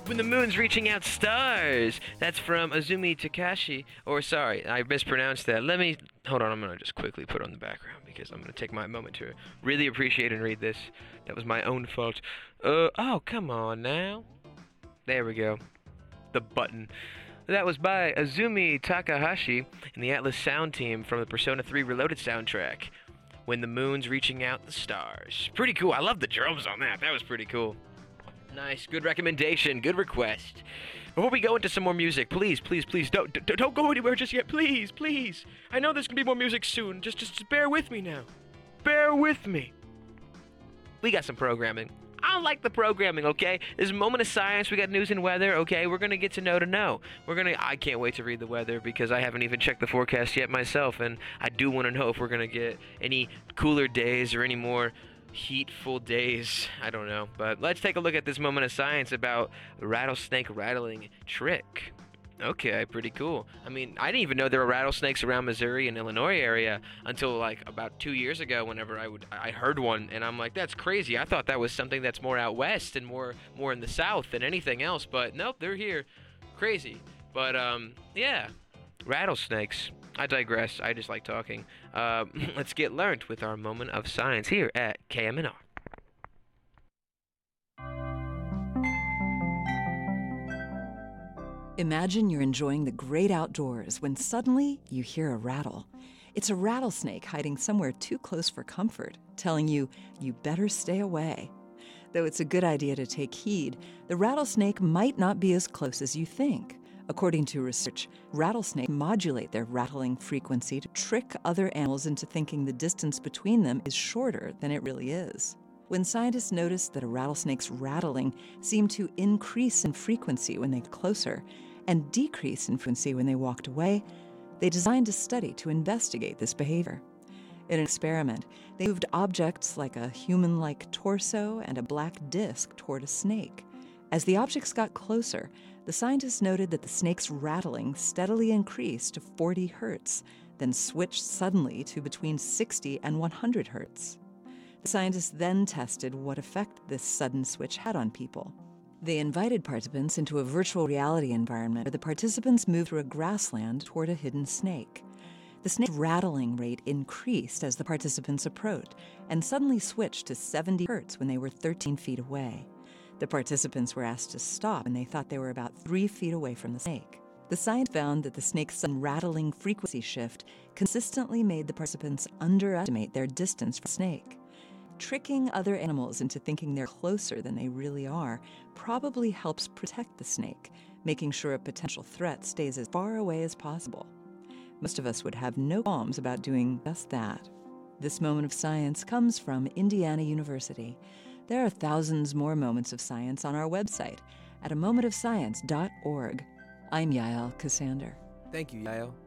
When the moon's reaching out stars. That's from Azumi Takashi. Or sorry, I mispronounced that. Let me hold on. I'm gonna just quickly put on the background because I'm gonna take my moment to really appreciate and read this. That was my own fault. Oh, come on now. There we go. The button. That was by Azumi Takahashi and the Atlas Sound Team from the Persona 3 Reloaded soundtrack. When the moon's reaching out the stars. Pretty cool. I love the drums on that. That was pretty cool. Nice, good recommendation, good request. Before we go into some more music, please, don't go anywhere just yet, please. I know there's gonna be more music soon. Just bear with me now. Bear with me. We got some programming. I don't like the programming, okay? There's a moment of science. We got news and weather, okay? We're gonna get to know. I can't wait to read the weather because I haven't even checked the forecast yet myself, and I do want to know if we're gonna get any cooler days or any more heatful days. I don't know, but let's take a look at this moment of science about rattlesnake rattling trick. Okay, pretty cool. I mean, I didn't even know there were rattlesnakes around Missouri and Illinois area until like about 2 years ago. Whenever I heard one, and I'm like, that's crazy. I thought that was something that's more out west and more in the south than anything else. But nope, they're here. Crazy. But yeah, rattlesnakes. I digress. I just like talking. Let's get learned with our moment of science here at KMNR. Imagine you're enjoying the great outdoors when suddenly you hear a rattle. It's a rattlesnake hiding somewhere too close for comfort, telling you better stay away. Though it's a good idea to take heed, the rattlesnake might not be as close as you think. According to research, rattlesnakes modulate their rattling frequency to trick other animals into thinking the distance between them is shorter than it really is. When scientists noticed that a rattlesnake's rattling seemed to increase in frequency when they got closer and decrease in frequency when they walked away, they designed a study to investigate this behavior. In an experiment, they moved objects like a human-like torso and a black disc toward a snake. As the objects got closer, the scientists noted that the snake's rattling steadily increased to 40 hertz, then switched suddenly to between 60 and 100 hertz. The scientists then tested what effect this sudden switch had on people. They invited participants into a virtual reality environment where the participants moved through a grassland toward a hidden snake. The snake's rattling rate increased as the participants approached and suddenly switched to 70 hertz when they were 13 feet away. The participants were asked to stop when they thought they were about 3 feet away from the snake. The scientists found that the snake's sudden rattling frequency shift consistently made the participants underestimate their distance from the snake. Tricking other animals into thinking they're closer than they really are probably helps protect the snake, making sure a potential threat stays as far away as possible. Most of us would have no qualms about doing just that. This moment of science comes from Indiana University. There are thousands more moments of science on our website at amomentofscience.org. I'm Yael Cassander. Thank you, Yael.